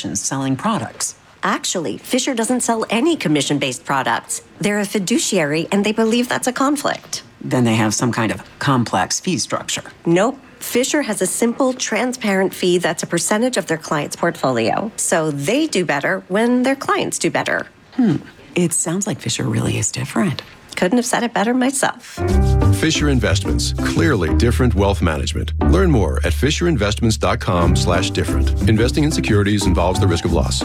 commissions selling products. Actually, Fisher doesn't sell any commission-based products. They're a fiduciary, and they believe that's a conflict. Then they have some kind of complex fee structure. Nope. Fisher has a simple, transparent fee that's a percentage of their client's portfolio. So they do better when their clients do better. It sounds like Fisher really is different. Couldn't have said it better myself. Fisher Investments. Clearly different wealth management. Learn more at fisherinvestments.com/different. Investing in securities involves the risk of loss.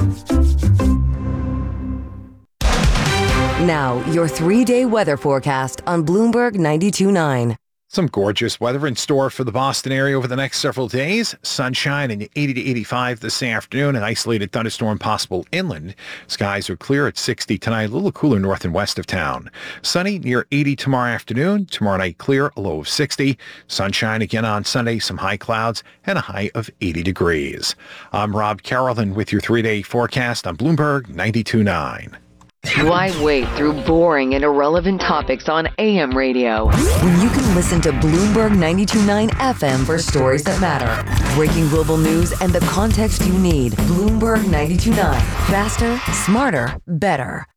Now, your 3-day weather forecast on Bloomberg 92.9. Some gorgeous weather in store for the Boston area over the next several days. Sunshine and 80 to 85 this afternoon. An isolated thunderstorm possible inland. Skies are clear at 60 tonight, a little cooler north and west of town. Sunny near 80 tomorrow afternoon. Tomorrow night clear, a low of 60. Sunshine again on Sunday, some high clouds, and a high of 80 degrees. I'm Rob Carrollton with your 3-day forecast on Bloomberg 92.9. Why wade through boring and irrelevant topics on AM radio when you can listen to Bloomberg 92.9 FM for stories that matter? Breaking global news and the context you need. Bloomberg 92.9. Faster, smarter, better.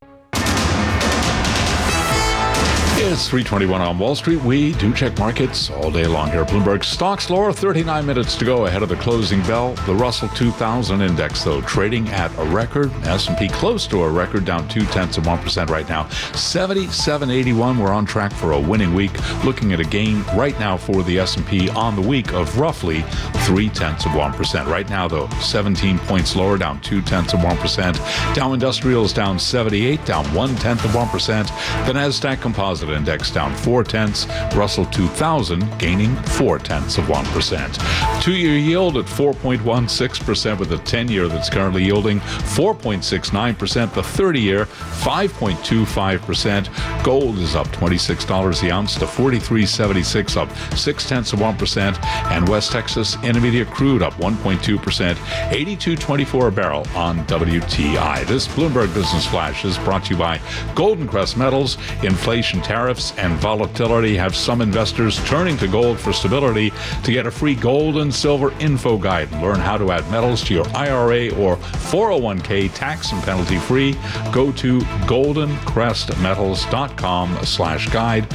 It's 3:21 on Wall Street. We do check markets all day long here. Bloomberg stocks lower, 39 minutes to go ahead of the closing bell. The Russell 2000 index, though, trading at a record. S&P close to a record, down 0.2% right now. 77.81. We're on track for a winning week. Looking at a gain right now for the S&P on the week of roughly 0.3%. Right now, though, 17 points lower, down 0.2%. Dow Industrials down 78, down 0.1%. The Nasdaq Composite Index down 0.4. Russell 2000 gaining 0.4%. 2-year yield at 4.16% with a 10-year that's currently yielding 4.69%. The 30-year 5.25%. Gold is up $26 the ounce to $43.76, up 0.6%. And West Texas Intermediate crude up 1.2%, $82.24 a barrel on WTI. This Bloomberg Business Flash is brought to you by Golden Crest Metals. Inflation, tariffs, and volatility have some investors turning to gold for stability. To get a free gold and silver info guide and learn how to add metals to your IRA or 401k tax and penalty free, go to goldencrestmetals.com/guide,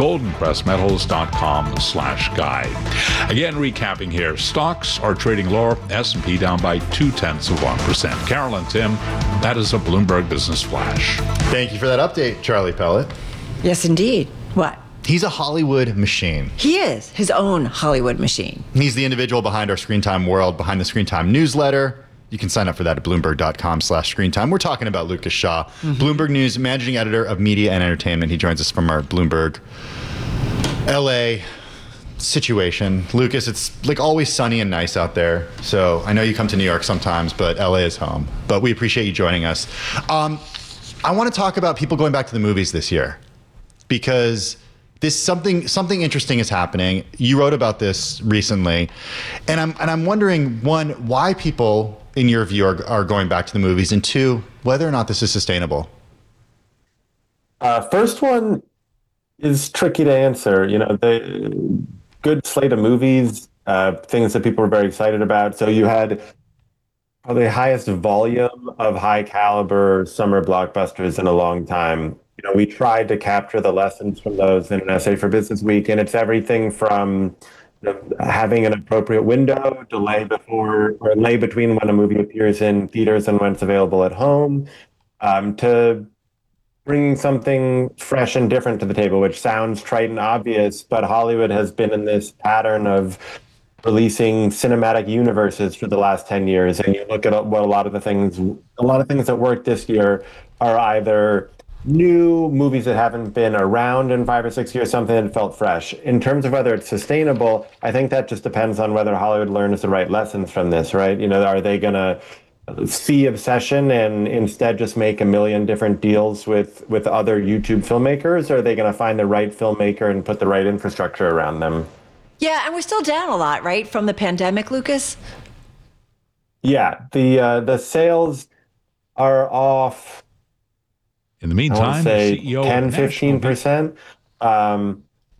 goldencrestmetals.com/guide. Again, recapping here, stocks are trading lower, S&P down by 0.2%. Carol and Tim, that is a Bloomberg Business Flash. Thank you for that update, Charlie Pellet. Yes, indeed. What? He's a Hollywood machine. He is his own Hollywood machine. He's the individual behind our Screen Time World, behind the Screen Time newsletter. You can sign up for that at Bloomberg.com/screentime. We're talking about Lucas Shaw, Bloomberg News managing editor of media and entertainment. He joins us from our Bloomberg LA situation. Lucas, it's like always sunny and nice out there. So I know you come to New York sometimes, but LA is home. But we appreciate you joining us. I want to talk about people going back to the movies this year, because something interesting is happening. You wrote about this recently, and I'm wondering, one, why people, in your view, are going back to the movies, and two, whether or not this is sustainable. First one is tricky to answer. You know, the good slate of movies, things that people were very excited about. So you had probably the highest volume of high caliber summer blockbusters in a long time. You know, we tried to capture the lessons from those in an essay for Business Week, and it's everything from having an appropriate window, delay between when a movie appears in theaters and when it's available at home, to bringing something fresh and different to the table, which sounds trite and obvious, but Hollywood has been in this pattern of releasing cinematic universes for the last 10 years. And you look at what a lot of things that worked this year are either new movies that haven't been around in 5 or 6 years, something that felt fresh. In terms of whether it's sustainable, I think that just depends on whether Hollywood learns the right lessons from this, right? You know, are they going to see Obsession and instead just make a million different deals with other YouTube filmmakers, or are they going to find the right filmmaker and put the right infrastructure around them? Yeah, and we're still down a lot, right, from the pandemic, Lucas? Yeah, the sales are off. In the meantime, I CEO 10-15%.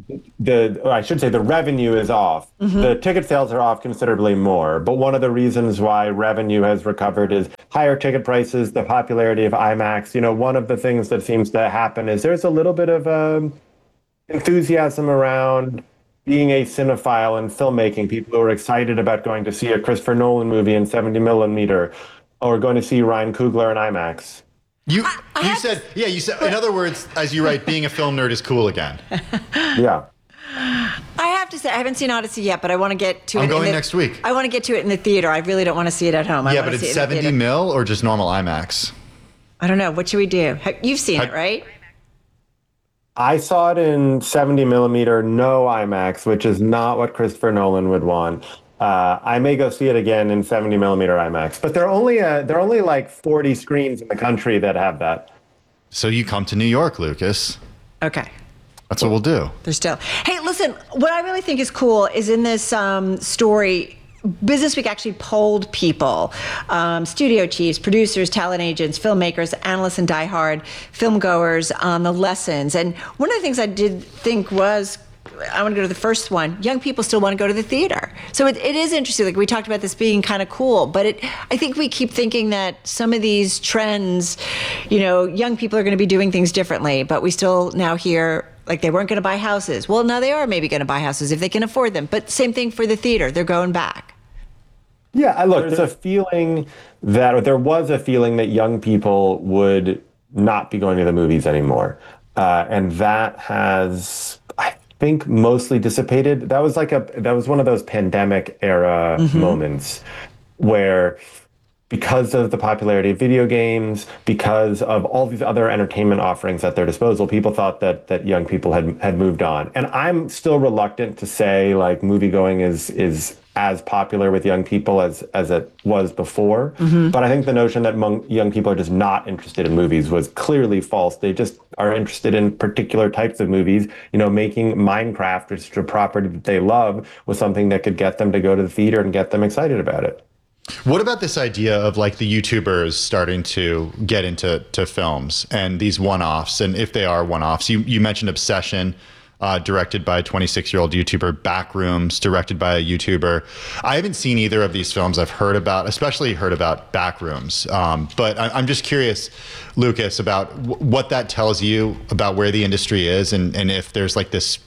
or I should say the revenue is off. The ticket sales are off considerably more. But one of the reasons why revenue has recovered is higher ticket prices, the popularity of IMAX. You know, one of the things that seems to happen is there's a little bit of enthusiasm around being a cinephile and filmmaking. People who are excited about going to see a Christopher Nolan movie in 70 millimeter or going to see Ryan Coogler in IMAX. You said, in other words, as you write, being a film nerd is cool again. Yeah. I have to say, I haven't seen Odyssey yet, but I want to get to it. I'm going next week. I want to get to it in the theater. I really don't want to see it at home. Yeah, but it's 70 mil or just normal IMAX? I don't know. What should we do? You've seen it, right? I saw it in 70 millimeter, no IMAX, which is not what Christopher Nolan would want. I may go see it again in 70 millimeter IMAX, but there are only like 40 screens in the country that have that. So you come to New York, Lucas. Okay. That's what we'll do. There's still. Hey, listen, what I really think is cool is in this story, Business Week actually polled people, studio chiefs, producers, talent agents, filmmakers, analysts, and diehard filmgoers on the lessons. And one of the things I did think was, I want to go to the first one. Young people still want to go to the theater. So it is interesting. Like we talked about this being kind of cool, but I think we keep thinking that some of these trends, you know, young people are going to be doing things differently, but we still now hear like they weren't going to buy houses. Well, now they are maybe going to buy houses if they can afford them. But same thing for the theater. They're going back. Yeah, look, there was a feeling that young people would not be going to the movies anymore. And that has, I think, mostly dissipated. That was one of those pandemic era moments where, because of the popularity of video games, because of all these other entertainment offerings at their disposal, people thought that young people had moved on. And I'm still reluctant to say like moviegoing is as popular with young people as it was before. But I think the notion that young people are just not interested in movies was clearly false. They just are interested in particular types of movies. You know, making Minecraft, which is a property that they love, was something that could get them to go to the theater and get them excited about it. What about this idea of like the YouTubers starting to get into films and these one-offs? And if they are one-offs, you mentioned Obsession, directed by a 26-year-old YouTuber, Backrooms, directed by a YouTuber. I haven't seen either of these films. I've heard about, especially heard about Backrooms. But I'm just curious, Lucas, about what that tells you about where the industry is and if there's like this,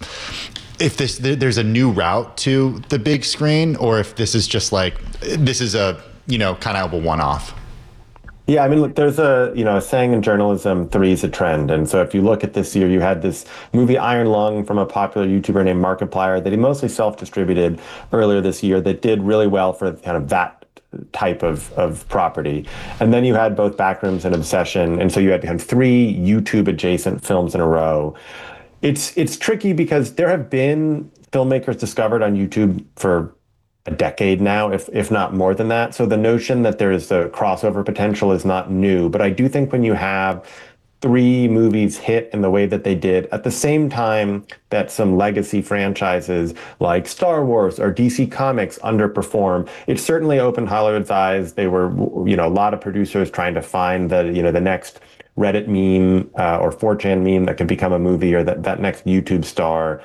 there's a new route to the big screen, or if this is just like, this is a, kind of a one-off. Yeah, I mean, look, there's a saying in journalism, 3 is a trend. And so if you look at this year, you had this movie Iron Lung from a popular YouTuber named Markiplier that he mostly self-distributed earlier this year that did really well for kind of that type of property. And then you had both Backrooms and Obsession. And so you had kind of 3 YouTube adjacent films in a row. It's tricky because there have been filmmakers discovered on YouTube for a decade now, if not more than that. So the notion that there is a crossover potential is not new. But I do think when you have 3 movies hit in the way that they did at the same time that some legacy franchises like Star Wars or DC Comics underperform, it certainly opened Hollywood's eyes. They were, a lot of producers trying to find the next Reddit meme or 4chan meme that could become a movie, or that next YouTube star.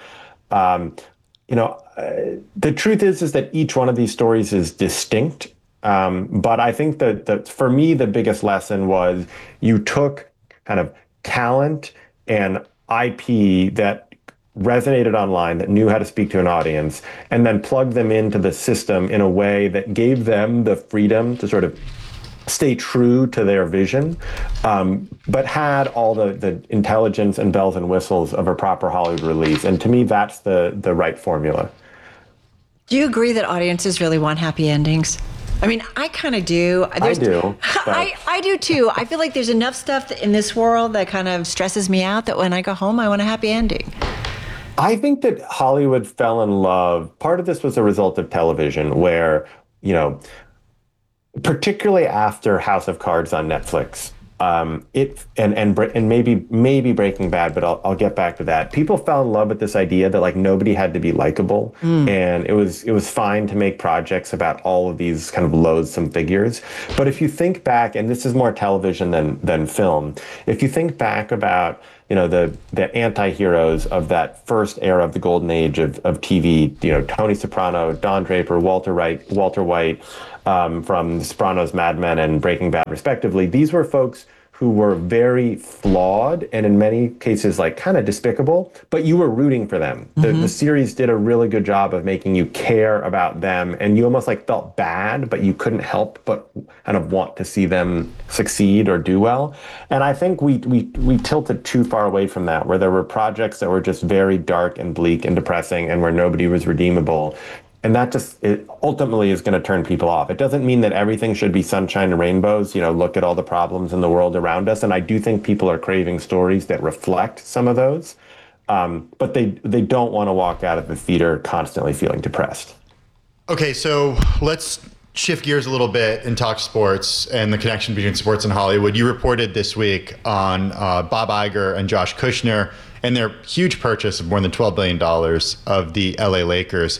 The truth is that each one of these stories is distinct. But I think that for me, the biggest lesson was you took kind of talent and IP that resonated online, that knew how to speak to an audience, and then plugged them into the system in a way that gave them the freedom to sort of stay true to their vision, but had all the intelligence and bells and whistles of a proper Hollywood release. And to me, that's the right formula. Do you agree that audiences really want happy endings? I mean, I kind of do. I do. I do too. I feel like there's enough stuff in this world that kind of stresses me out that when I go home, I want a happy ending. I think that Hollywood fell in love. Part of this was a result of television where, particularly after House of Cards on Netflix, and maybe Breaking Bad, but I'll get back to that. People fell in love with this idea that like nobody had to be likable, and it was fine to make projects about all of these kind of loathsome figures. But if you think back, and this is more television than film, if you think back about the anti-heroes of that first era of the golden age of TV, Tony Soprano, Don Draper, Walter White, from The Sopranos, Mad Men, and Breaking Bad, respectively. These were folks who were very flawed and in many cases like kind of despicable, but you were rooting for them. The series did a really good job of making you care about them, and you almost like felt bad, but you couldn't help but kind of want to see them succeed or do well. And I think we tilted too far away from that, where there were projects that were just very dark and bleak and depressing and where nobody was redeemable. And that it ultimately is going to turn people off. It doesn't mean that everything should be sunshine and rainbows. Look at all the problems in the world around us. And I do think people are craving stories that reflect some of those. But they don't want to walk out of the theater constantly feeling depressed. Okay, so let's shift gears a little bit and talk sports and the connection between sports and Hollywood. You reported this week on Bob Iger and Josh Kushner and their huge purchase of more than $12 billion of the LA Lakers.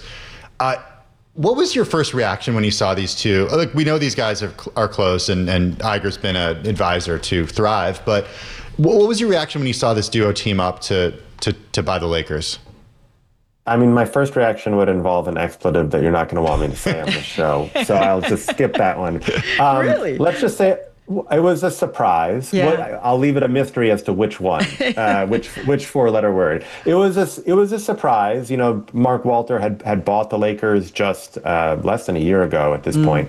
What was your first reaction when you saw these two? Look, we know these guys are close, and Iger's been an advisor to Thrive, but what was your reaction when you saw this duo team up to buy the Lakers? I mean, my first reaction would involve an expletive that you're not going to want me to say on the show, so I'll just skip that one. Really? Let's just say it was a surprise. Yeah. I'll leave it a mystery as to which one, which four-letter word. It was a surprise. Mark Walter had bought the Lakers just less than a year ago at this point.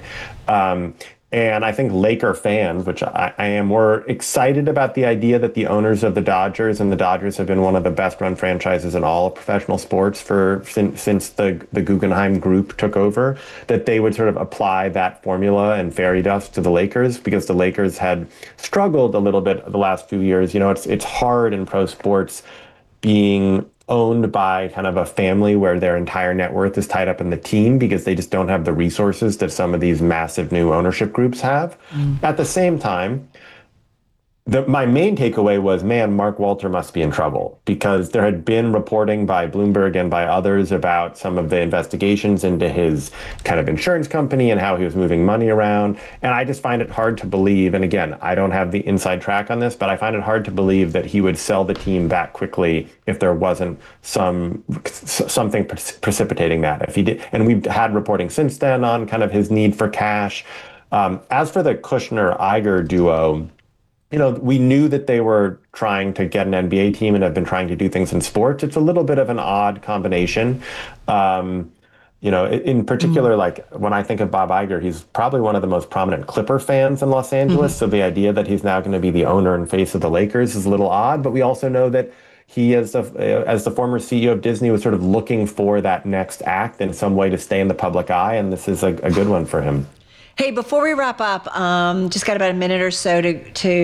And I think Laker fans, which I am, were excited about the idea that the owners of the Dodgers, and the Dodgers have been one of the best-run franchises in all of professional sports since the Guggenheim Group took over, that they would sort of apply that formula and fairy dust to the Lakers, because the Lakers had struggled a little bit the last few years. It's hard in pro sports being owned by kind of a family where their entire net worth is tied up in the team, because they just don't have the resources that some of these massive new ownership groups have. At the same time, my main takeaway was, man, Mark Walter must be in trouble, because there had been reporting by Bloomberg and by others about some of the investigations into his kind of insurance company and how he was moving money around. And I just find it hard to believe, and again, I don't have the inside track on this, but I find it hard to believe that he would sell the team that quickly if there wasn't something precipitating that. If he did, and we've had reporting since then on kind of his need for cash. As for the Kushner-Iger duo, we knew that they were trying to get an NBA team and have been trying to do things in sports. It's a little bit of an odd combination. In particular, like when I think of Bob Iger, he's probably one of the most prominent Clipper fans in Los Angeles. So the idea that he's now going to be the owner and face of the Lakers is a little odd. But we also know that he, as the former CEO of Disney, was sort of looking for that next act in some way to stay in the public eye. And this is a good one for him. Hey, before we wrap up, just got about a minute or so to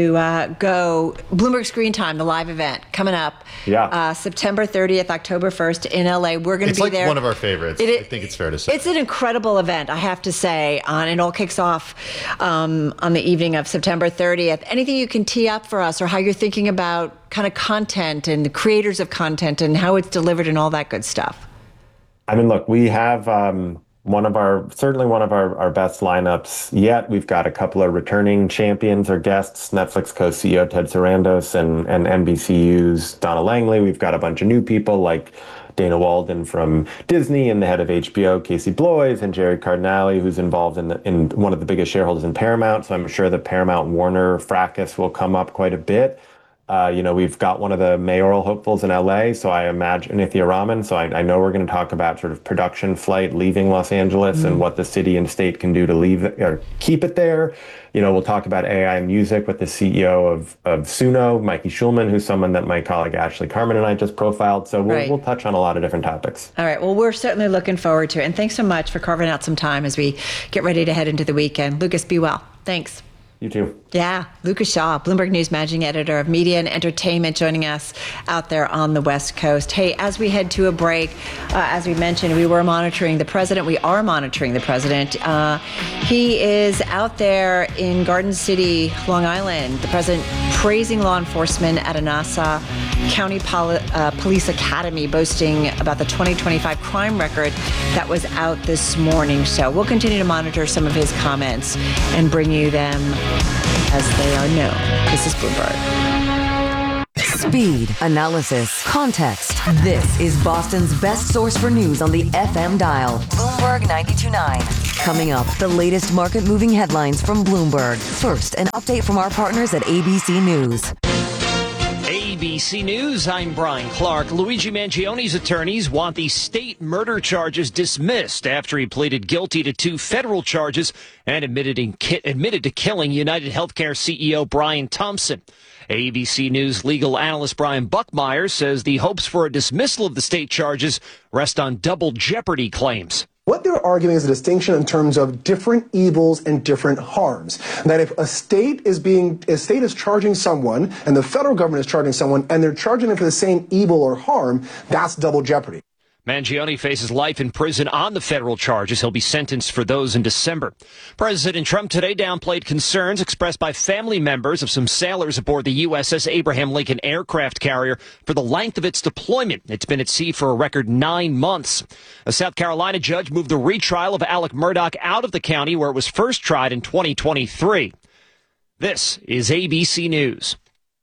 go. Bloomberg Screen Time, the live event coming up. Yeah. September 30th, October 1st in LA. We're going to be there. It's like one of our favorites. I think it's fair to say. It's an incredible event, I have to say. And it all kicks off on the evening of September 30th. Anything you can tee up for us, or how you're thinking about kind of content and the creators of content and how it's delivered and all that good stuff? I mean, look, we have one of our best lineups yet. We've got a couple of returning champions or guests, Netflix co-CEO Ted Sarandos and NBCU's Donna Langley. We've got a bunch of new people like Dana Walden from Disney and the head of HBO, Casey Bloys, and Jerry Cardinale, who's involved in one of the biggest shareholders in Paramount. So I'm sure the Paramount Warner fracas will come up quite a bit. We've got one of the mayoral hopefuls in LA, so I imagine Nithya Raman. So I know we're going to talk about sort of production flight leaving Los Angeles and what the city and state can do to leave it or keep it there. We'll talk about AI music with the CEO of Suno, Mikey Schulman, who's someone that my colleague Ashley Carmen and I just profiled. So we'll touch on a lot of different topics. All right. Well, we're certainly looking forward to it. And thanks so much for carving out some time as we get ready to head into the weekend. Lucas, be well. Thanks. You too. Yeah, Lucas Shaw, Bloomberg News managing editor of media and entertainment, joining us out there on the West Coast. Hey, as we head to a break, as we mentioned, we were monitoring the president. We are monitoring the president. He is out there in Garden City, Long Island. The president praising law enforcement at a Nassau County Police Academy, boasting about the 2025 crime record that was out this morning. So we'll continue to monitor some of his comments and bring you them as they are known. This is Bloomberg. Speed, analysis, context. This is Boston's best source for news on the FM dial. Bloomberg 92.9. Coming up, the latest market-moving headlines from Bloomberg. First, an update from our partners at ABC News. ABC News, I'm Brian Clark. Luigi Mangione's attorneys want the state murder charges dismissed after he pleaded guilty to 2 federal charges and admitted to killing United Healthcare CEO Brian Thompson. ABC News legal analyst Brian Buckmeyer says the hopes for a dismissal of the state charges rest on double jeopardy claims. What they're arguing is a distinction in terms of different evils and different harms. That if a state is charging someone and the federal government is charging someone and they're charging them for the same evil or harm, that's double jeopardy. Mangione faces life in prison on the federal charges. He'll be sentenced for those in December. President Trump today downplayed concerns expressed by family members of some sailors aboard the USS Abraham Lincoln aircraft carrier for the length of its deployment. It's been at sea for a record 9 months. A South Carolina judge moved the retrial of Alec Murdaugh out of the county where it was first tried in 2023. This is ABC News.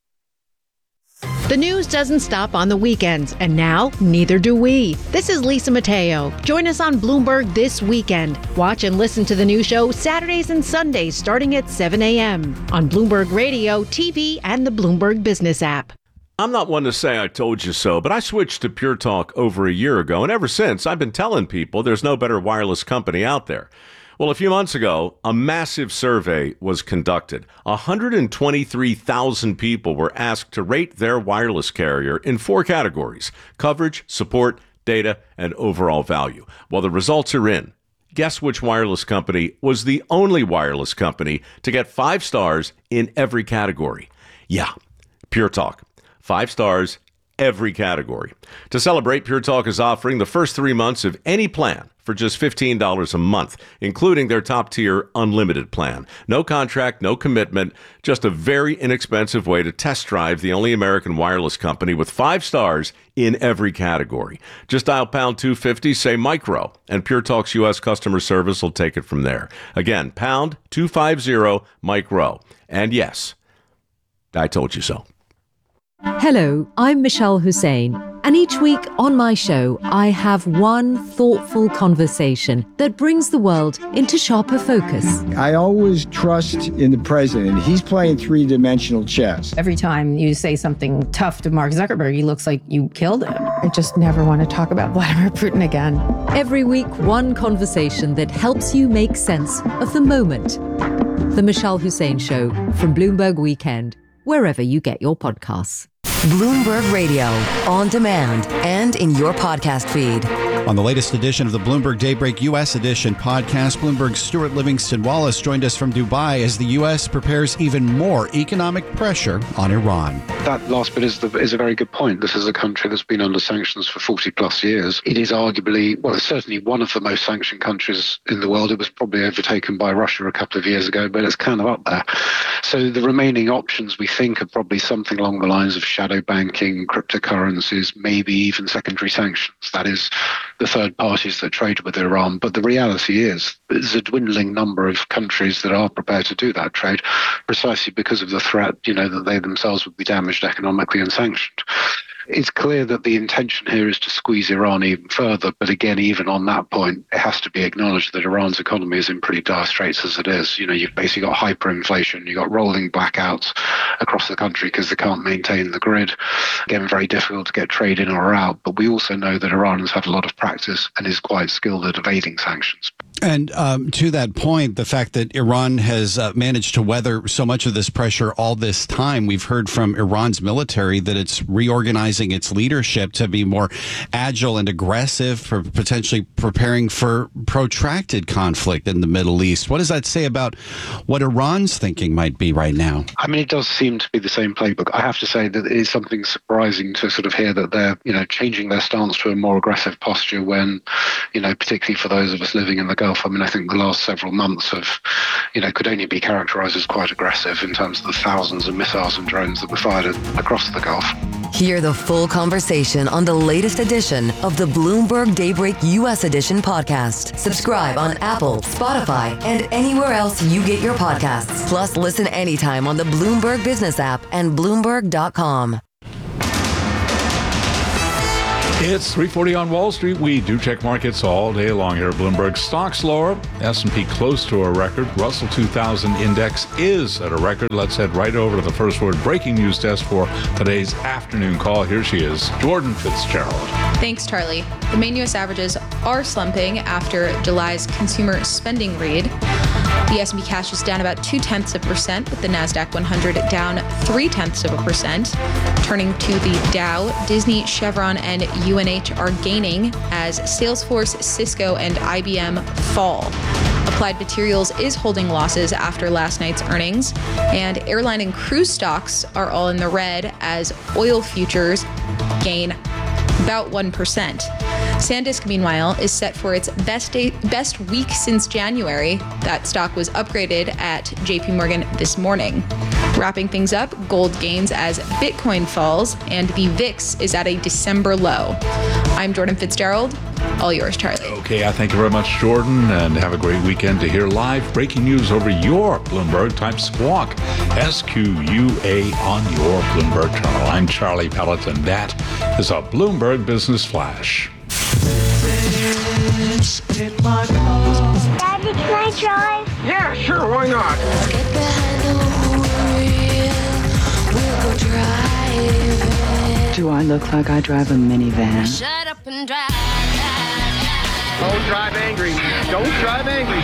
The news doesn't stop on the weekends, and now neither do we. This is Lisa Mateo. Join us on Bloomberg This Weekend. Watch and listen to the new show Saturdays and Sundays starting at 7 a.m. on Bloomberg Radio, TV, and the Bloomberg Business app. I'm not one to say I told you so, but I switched to Pure Talk over a year ago, and ever since I've been telling people there's no better wireless company out there. Well, a few months ago, a massive survey was conducted. 123,000 people were asked to rate their wireless carrier in 4 categories: coverage, support, data, and overall value. Well, the results are in. Guess which wireless company was the only wireless company to get 5 stars in every category? Yeah, Pure Talk. 5 stars, every category. To celebrate, Pure Talk is offering the first 3 months of any plan for just $15 a month, including their top-tier unlimited plan. No contract, no commitment, just a very inexpensive way to test drive the only American wireless company with 5 stars in every category. Just dial pound 250, say micro, and Pure Talk's U.S. customer service will take it from there. Again, pound 250 micro. And yes, I told you so. Hello, I'm Michelle Hussein, and each week on my show, I have one thoughtful conversation that brings the world into sharper focus. I always trust in the president. He's playing 3-dimensional chess. Every time you say something tough to Mark Zuckerberg, he looks like you killed him. I just never want to talk about Vladimir Putin again. Every week, one conversation that helps you make sense of the moment. The Michelle Hussein Show from Bloomberg Weekend, wherever you get your podcasts. Bloomberg Radio, on demand and in your podcast feed. On the latest edition of the Bloomberg Daybreak U.S. Edition podcast, Bloomberg's Stuart Livingston Wallace joined us from Dubai as the U.S. prepares even more economic pressure on Iran. That last bit is a very good point. This is a country that's been under sanctions for 40 plus years. It is arguably, well, it's certainly one of the most sanctioned countries in the world. It was probably overtaken by Russia a couple of years ago, but it's kind of up there. So the remaining options we think are probably something along the lines of shadow banking, cryptocurrencies, maybe even secondary sanctions. That is the third parties that trade with Iran. But the reality is there's a dwindling number of countries that are prepared to do that trade precisely because of the threat, that they themselves would be damaged economically and sanctioned. It's clear that the intention here is to squeeze Iran even further. But again, even on that point, it has to be acknowledged that Iran's economy is in pretty dire straits as it is. You've basically got hyperinflation. You've got rolling blackouts across the country because they can't maintain the grid. Again, very difficult to get trade in or out. But we also know that Iran has had a lot of practice and is quite skilled at evading sanctions. And to that point, the fact that Iran has managed to weather so much of this pressure all this time, we've heard from Iran's military that it's reorganizing its leadership to be more agile and aggressive, for potentially preparing for protracted conflict in the Middle East. What does that say about what Iran's thinking might be right now? I mean, it does seem to be the same playbook. I have to say that it is something surprising to sort of hear that they're, changing their stance to a more aggressive posture when, particularly for those of us living in the Gulf. I mean, I think the last several months could only be characterized as quite aggressive in terms of the thousands of missiles and drones that were fired across the Gulf. Hear the full conversation on the latest edition of the Bloomberg Daybreak U.S. Edition podcast. Subscribe on Apple, Spotify, and anywhere else you get your podcasts. Plus, listen anytime on the Bloomberg Business app and Bloomberg.com. It's 3:40 on Wall Street. We do check markets all day long here at Bloomberg. Stocks lower, S&P close to a record. Russell 2000 index is at a record. Let's head right over to the First Word breaking news desk for today's afternoon call. Here she is, Jordan Fitzgerald. Thanks, Charlie. The main U.S. averages are slumping after July's consumer spending read. The S&P cash is down about 0.2%, with the Nasdaq 100 down 0.3%. Turning to the Dow, Disney, Chevron, and UNH are gaining as Salesforce, Cisco, and IBM fall. Applied Materials is holding losses after last night's earnings, and airline and cruise stocks are all in the red as oil futures gain about 1%. SanDisk, meanwhile, is set for its best week since January. That stock was upgraded at JP Morgan this morning. Wrapping things up, gold gains as Bitcoin falls, and the VIX is at a December low. I'm Jordan Fitzgerald. All yours, Charlie. Okay, I thank you very much, Jordan, and have a great weekend. To hear live breaking news over your Bloomberg, type SQUAWK, SQUA, on your Bloomberg terminal. I'm Charlie Pellet, and that is a Bloomberg Business Flash. Daddy, can I drive? Yeah, sure, why not? Let's get behind the wheel. We'll go driving. Do I look like I drive a minivan? Shut up and drive. Don't drive angry. Don't drive angry.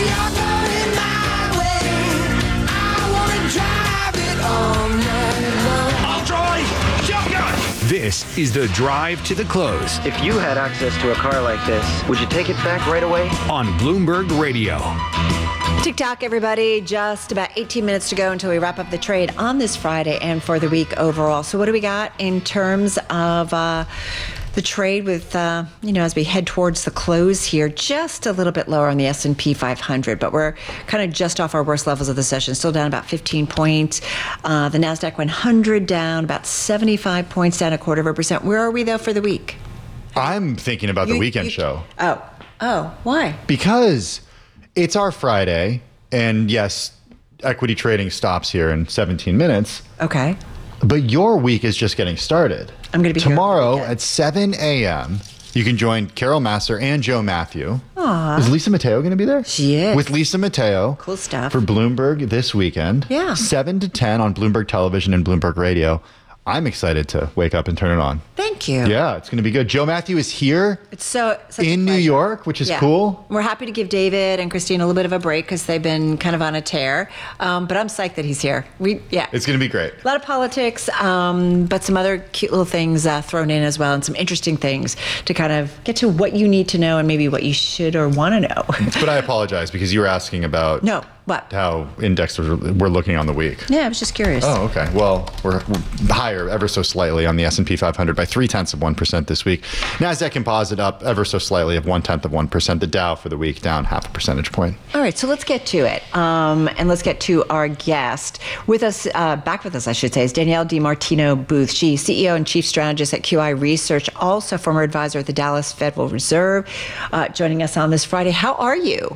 I'll drive. Shotgun. This is the drive to the close. If you had access to a car like this, would you take it back right away? On Bloomberg Radio. TikTok, everybody. Just about 18 minutes to go until we wrap up the trade on this Friday and for the week overall. So what do we got in terms of the trade with, as we head towards the close here, just a little bit lower on the S&P 500, but we're kind of just off our worst levels of the session, still down about 15 points. The NASDAQ 100 down about 75 points, down 0.25%. Where are we, though, for the week? I'm thinking about the weekend show. Oh, why? Because it's our Friday, and yes, equity trading stops here in 17 minutes. Okay. But your week is just getting started. I'm going to be tomorrow at 7 a.m. You can join Carol Massar and Joe Matthew. Aww. Is Lisa Mateo going to be there? She is. With Lisa Mateo. Cool stuff. For Bloomberg this weekend. Yeah. 7 to 10 on Bloomberg Television and Bloomberg Radio. I'm excited to wake up and turn it on. Thank you. Yeah, it's going to be good. Joe Matthew is here. It's such in New York, which is cool. We're happy to give David and Christine a little bit of a break because they've been kind of on a tear. But I'm psyched that he's here. It's going to be great. A lot of politics, but some other cute little things thrown in as well, and some interesting things to kind of get to what you need to know and maybe what you should or want to know. But I apologize because you were asking about how indexes we're looking on the week. Yeah, I was just curious. Oh, okay. Well, we're higher ever so slightly on the S&P 500 by 0.3% this week. NASDAQ Composite up ever so slightly of 0.1%. The Dow for the week down 0.5 percentage point. All right, so let's get to it. And let's get to our guest. With us, back with us, I should say, is Danielle DiMartino Booth. She's CEO and Chief Strategist at QI Research, also former advisor at the Dallas Federal Reserve, joining us on this Friday. How are you?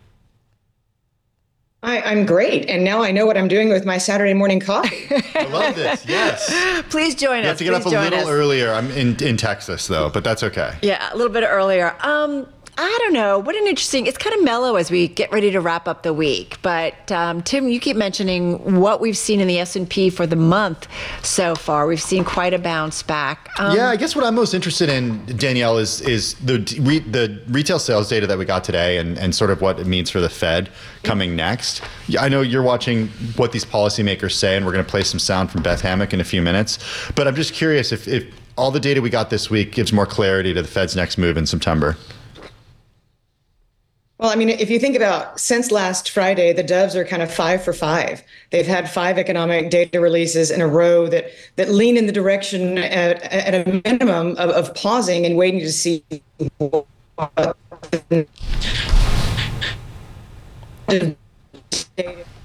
I'm great. And now I know what I'm doing with my Saturday morning coffee. I love this. Yes. Please join us. You have to get up a little earlier. I'm in Texas, though, but that's okay. Yeah, a little bit earlier. I don't know. What an interesting, it's kind of mellow as we get ready to wrap up the week. But Tim, you keep mentioning what we've seen in the S&P for the month so far. We've seen quite a bounce back. Yeah, I guess what I'm most interested in, Danielle, is the retail sales data that we got today and sort of what it means for the Fed coming next. I know you're watching what these policymakers say, and we're going to play some sound from Beth Hammock in a few minutes. But I'm just curious if all the data we got this week gives more clarity to the Fed's next move in September. Well, I mean, if you think about since last Friday, the Doves are kind of 5 for 5. They've had 5 economic data releases in a row that lean in the direction at a minimum of pausing and waiting to see what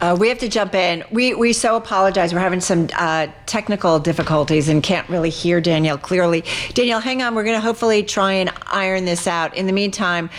We have to jump in. We so apologize. We're having some technical difficulties and can't really hear Danielle clearly. Danielle, hang on. We're going to hopefully try and iron this out. In the meantime,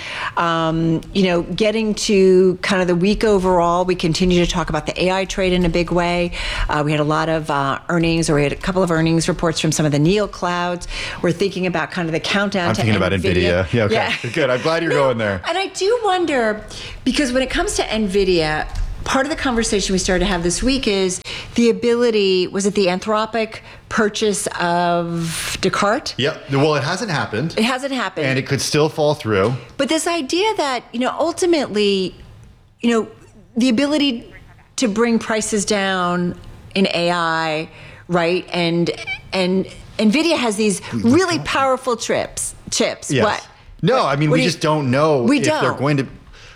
getting to kind of the week overall, we continue to talk about the AI trade in a big way. We had a lot of earnings, or we had a couple of earnings reports from some of the neoclouds. We're thinking about kind of the countdown I'm to thinking about NVIDIA. Yeah, okay. Yeah. Good. I'm glad you're going there. And I do wonder, because when it comes to NVIDIA, part of the conversation we started to have this week is the ability, was it the Anthropic purchase of Descartes? Yep. Well, it hasn't happened. It hasn't happened. And it could still fall through. But this idea that, ultimately, the ability to bring prices down in AI, right? And NVIDIA has these really powerful chips. Yes. What? No, I mean, we just don't know if they're going to.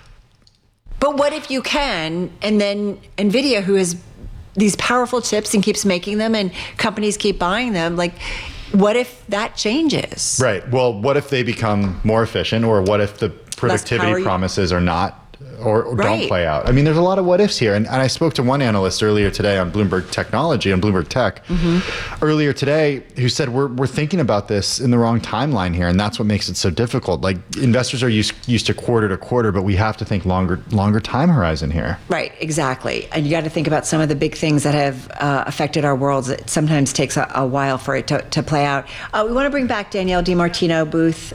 But what if you can, and then NVIDIA, who has these powerful chips and keeps making them, and companies keep buying them, what if that changes? Right. Well, what if they become more efficient, or what if the productivity promises are not, or don't play out? I mean, there's a lot of what ifs here. And I spoke to one analyst earlier today on Bloomberg Technology, on Bloomberg Tech, earlier today, who said we're thinking about this in the wrong timeline here, and that's what makes it so difficult. Like, investors are used to quarter, but we have to think longer time horizon here. Right, exactly. And you got to think about some of the big things that have affected our worlds. It sometimes takes a while for it to play out. We want to bring back Danielle DiMartino Booth.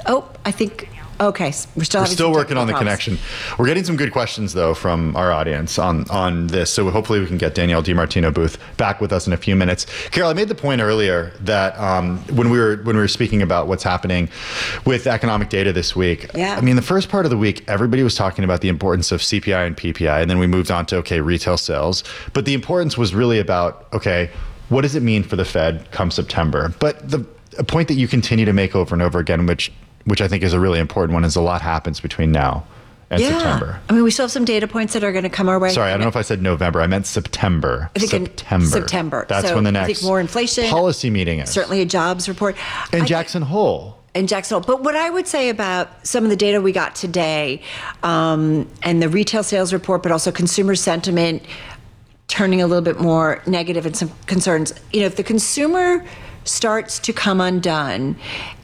Okay, we're still working on the connection. We're getting some good questions though from our audience on this, so hopefully we can get Danielle DiMartino Booth back with us in a few minutes. Carol, I made the point earlier that when we were speaking about what's happening with economic data this week. Yeah. I mean, the first part of the week, everybody was talking about the importance of CPI and PPI, and then we moved on to retail sales. But the importance was really about what does it mean for the Fed come September? But a point that you continue to make over and over again, which I think is a really important one, is a lot happens between now and September. I mean, we still have some data points that are going to come our way. Sorry, I don't know if I said November. I meant September. I think September. That's when the next I think more inflation policy meeting is. Certainly a jobs report. And Jackson Hole. But what I would say about some of the data we got today, and the retail sales report, but also consumer sentiment turning a little bit more negative and some concerns. If the consumer starts to come undone,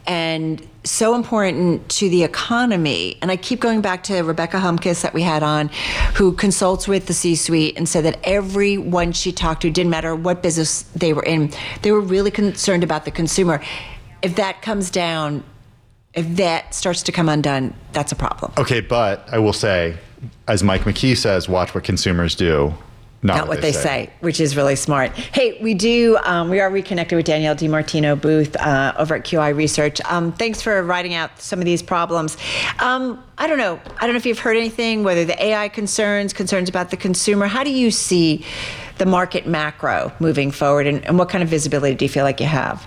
and so important to the economy. And I keep going back to Rebecca Humkes that we had on, who consults with the C-suite, and said that everyone she talked to, didn't matter what business they were in, they were really concerned about the consumer. If that comes down, if that starts to come undone, that's a problem. Okay, but I will say, as Mike McKee says, watch what consumers do. Not what they say, which is really smart. Hey, we are reconnected with Danielle DiMartino Booth over at QI Research. Thanks for writing out some of these problems. I don't know if you've heard anything, whether the AI concerns about the consumer. How do you see the market macro moving forward, and what kind of visibility do you feel like you have?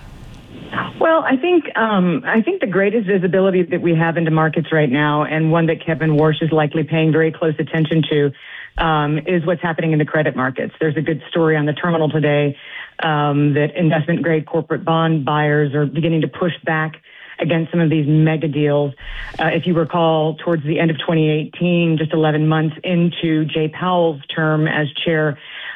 Well, I think the greatest visibility that we have into markets right now, and one that Kevin Warsh is likely paying very close attention to, is what's happening in the credit markets. There's a good story on the terminal today that investment-grade corporate bond buyers are beginning to push back against some of these mega deals. If you recall, towards the end of 2018, just 11 months into Jay Powell's term as chair,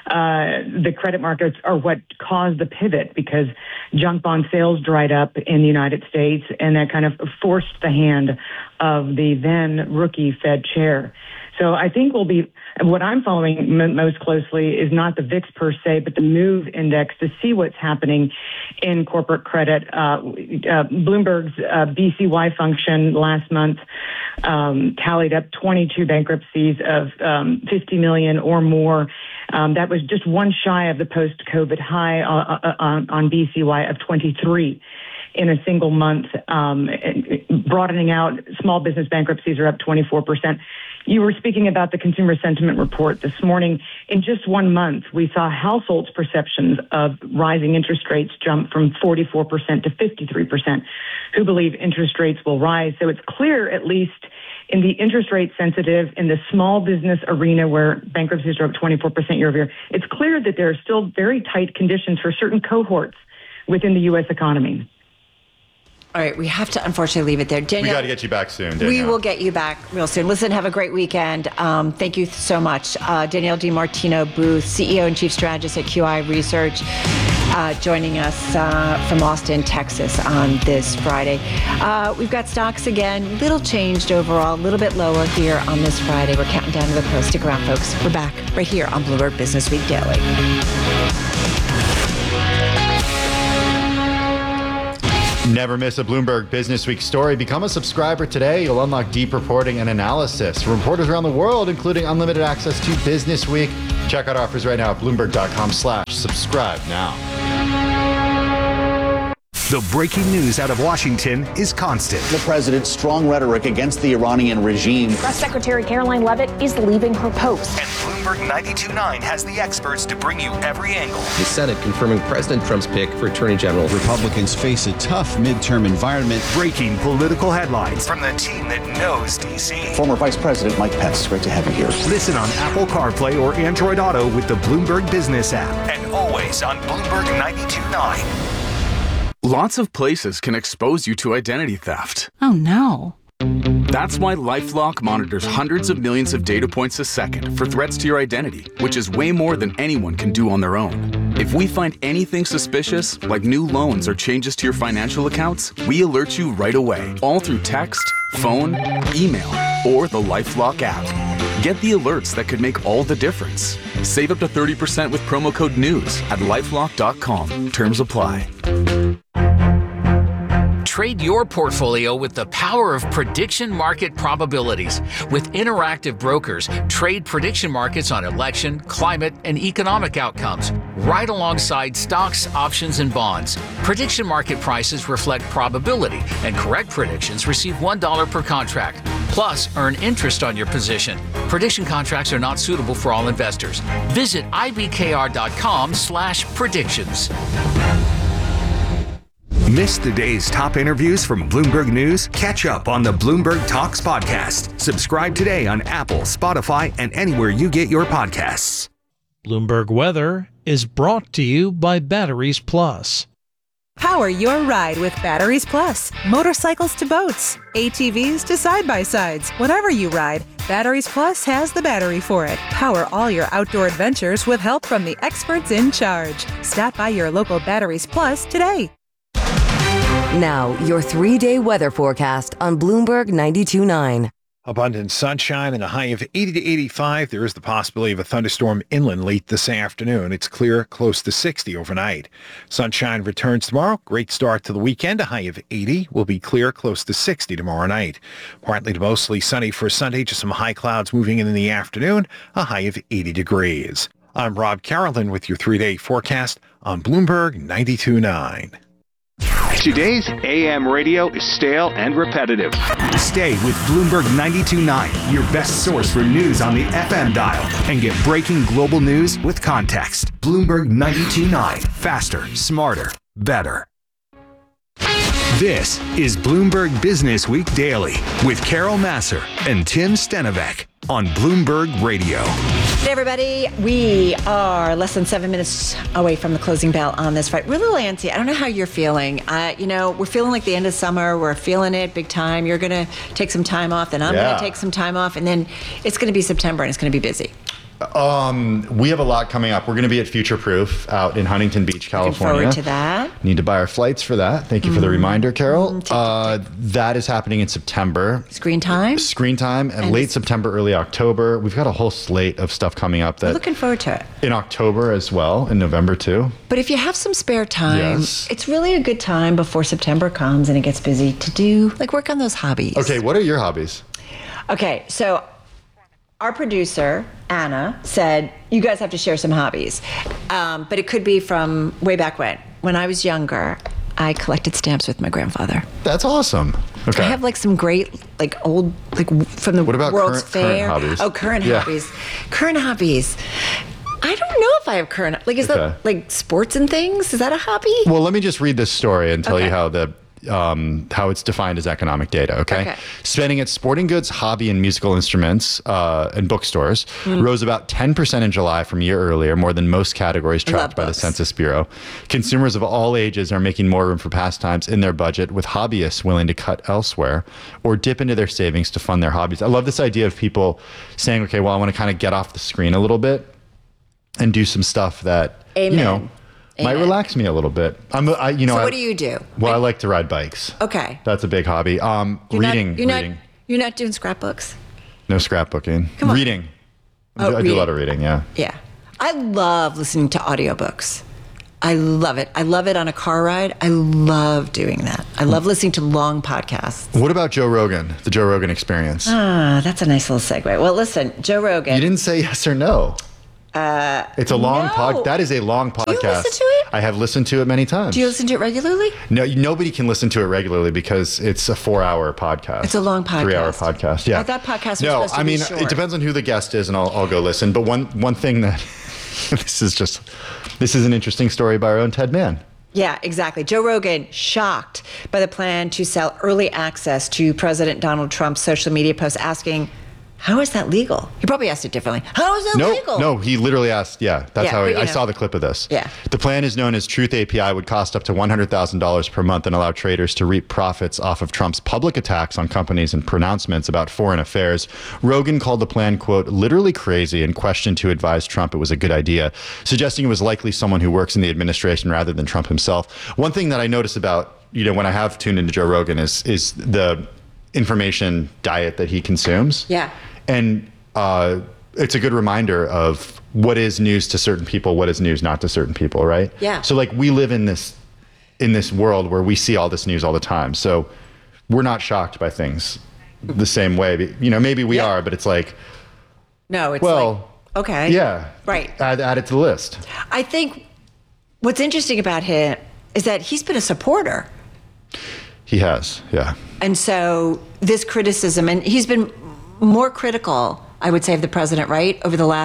the credit markets are what caused the pivot, because junk bond sales dried up in the United States, and that kind of forced the hand of the then rookie Fed chair. So I think what I'm following most closely is not the VIX per se, but the MOVE index, to see what's happening in corporate credit. Bloomberg's BCY function last month tallied up 22 bankruptcies of 50 million or more. That was just one shy of the post-COVID high on BCY of 23 in a single month. Broadening out, small business bankruptcies are up 24%. You were speaking about the consumer sentiment report this morning. In just 1 month, we saw households' perceptions of rising interest rates jump from 44% to 53% who believe interest rates will rise. So it's clear, at least in the interest rate sensitive, in the small business arena where bankruptcies are up 24% year over year, it's clear that there are still very tight conditions for certain cohorts within the U.S. economy. All right, we have to unfortunately leave it there. Danielle, We got to get you back soon, Danielle. we will get you back real soon. Listen, have a great weekend. Thank you so much. Danielle DiMartino Booth, CEO and Chief Strategist at QI Research, joining us from Austin, Texas on this Friday. We've got stocks again, little changed overall, a little bit lower here on this Friday. We're counting down to the close. Stick around, folks. We're back right here on Bloomberg Business Week Daily. Never miss a Bloomberg Business Week story. Become a subscriber today. You'll unlock deep reporting and analysis from reporters around the world, including unlimited access to Business Week. Check out offers right now at Bloomberg.com/subscribe now. The breaking news out of Washington is constant. The president's strong rhetoric against the Iranian regime. Press Secretary Caroline Leavitt is leaving her post. And Bloomberg 92.9 has the experts to bring you every angle. The Senate confirming President Trump's pick for Attorney General. Republicans face a tough midterm environment. Breaking political headlines from the team that knows D.C. Former Vice President Mike Pence, great to have you here. Listen on Apple CarPlay or Android Auto with the Bloomberg Business app. And always on Bloomberg 92.9. Lots of places can expose you to identity theft. Oh no. That's why LifeLock monitors hundreds of millions of data points a second for threats to your identity, which is way more than anyone can do on their own. If we find anything suspicious, like new loans or changes to your financial accounts, we alert you right away, all through text, phone, email, or the LifeLock app. Get the alerts that could make all the difference. Save up to 30% with promo code NEWS at LifeLock.com. Terms apply. Trade your portfolio with the power of prediction market probabilities. With Interactive Brokers, trade prediction markets on election, climate, and economic outcomes, right alongside stocks, options, and bonds. Prediction market prices reflect probability, and correct predictions receive $1 per contract. Plus, earn interest on your position. Prediction contracts are not suitable for all investors. Visit ibkr.com/predictions. Miss the day's top interviews from Bloomberg News? Catch up on the Bloomberg Talks podcast. Subscribe today on Apple, Spotify, and anywhere you get your podcasts. Bloomberg Weather is brought to you by Batteries Plus. Power your ride with Batteries Plus. Motorcycles to boats, ATVs to side-by-sides. Whatever you ride, Batteries Plus has the battery for it. Power all your outdoor adventures with help from the experts in charge. Stop by your local Batteries Plus today. Now, your 3-day weather forecast on Bloomberg 92.9. Abundant sunshine and a high of 80 to 85. There is the possibility of a thunderstorm inland late this afternoon. It's clear close to 60 overnight. Sunshine returns tomorrow. Great start to the weekend. A high of 80. Will be clear close to 60 tomorrow night. Partly to mostly sunny for Sunday. Just some high clouds moving in the afternoon. A high of 80 degrees. I'm Rob Carolyn with your 3-day forecast on Bloomberg 92.9. Today's AM radio is stale and repetitive. Stay with Bloomberg 92.9, your best source for news on the FM dial, and get breaking global news with context. Bloomberg 92.9, faster, smarter, better. This is Bloomberg Business Week Daily with Carol Massar and Tim Stenovec on Bloomberg Radio. Hey everybody, we are less than 7 minutes away from the closing bell on this Friday. We're a little antsy. I don't know how you're feeling. We're feeling like the end of summer. We're feeling it big time. You're going to take some time off, then I'm going to take some time off, and then it's going to be September and it's going to be busy. We have a lot coming up. We're going to be at Future Proof out in Huntington Beach, California. Looking forward to that. Need to buy our flights for that. Thank you for the reminder, Carol. That is happening in September. Screen time? Screen time, and late September, early October. We've got a whole slate of stuff coming up. We're looking forward to it. In October as well, in November too. But if you have some spare time, it's really a good time before September comes and it gets busy to do, work on those hobbies. Okay, what are your hobbies? Okay, so our producer, Anna, said, you guys have to share some hobbies. But it could be from way back when. When I was younger, I collected stamps with my grandfather. That's awesome. Okay. I have some great, old, from the what about World's Fair. Current hobbies? Oh, current hobbies. Current hobbies. I don't know if I have current, is that sports and things? Is that a hobby? Well, let me just read this story and tell you how how it's defined as economic data. Okay. Spending at sporting goods, hobby, and musical instruments and bookstores rose about 10% in July from a year earlier, more than most categories tracked by the Census Bureau. Consumers of all ages are making more room for pastimes in their budget, with hobbyists willing to cut elsewhere or dip into their savings to fund their hobbies. I love this idea of people saying, okay, well, I want to kind of get off the screen a little bit and do some stuff that, might relax me a little bit. So what do you do? Well, I like to ride bikes. Okay. That's a big hobby. Reading. You're not doing scrapbooks? No scrapbooking. Come on. Reading. I do a lot of reading, yeah. Yeah. I love listening to audiobooks. I love it. I love it on a car ride. I love doing that. I love listening to long podcasts. What about Joe Rogan, the Joe Rogan Experience? That's a nice little segue. Well, listen, Joe Rogan. You didn't say yes or no. It's a long podcast. That is a long podcast. Do you listen to it? I have listened to it many times. Do you listen to it regularly? No, nobody can listen to it regularly because it's a 4-hour podcast. It's a long podcast. 3-hour podcast. Yeah. I thought podcast was supposed to be short. It depends on who the guest is, and I'll go listen. But one thing that this is an interesting story by our own Ted Mann. Yeah, exactly. Joe Rogan shocked by the plan to sell early access to President Donald Trump's social media posts, asking, how is that legal? He probably asked it differently. How is that legal? No, he literally asked, that's how I saw the clip of this. Yeah. The plan is known as Truth API, would cost up to $100,000 per month and allow traders to reap profits off of Trump's public attacks on companies and pronouncements about foreign affairs. Rogan called the plan, quote, literally crazy, and questioned who advised Trump it was a good idea, suggesting it was likely someone who works in the administration rather than Trump himself. One thing that I notice about, when I have tuned into Joe Rogan is the information diet that he consumes. Yeah. And it's a good reminder of what is news to certain people, what is news not to certain people, right? Yeah. So we live in this world where we see all this news all the time. So we're not shocked by things the same way. Maybe we are, but it's like, no, it's okay. Yeah. Right. Add it to the list. I think what's interesting about him is that he's been a supporter. He has, yeah. And so this criticism, and he's been more critical, I would say, of the president, right?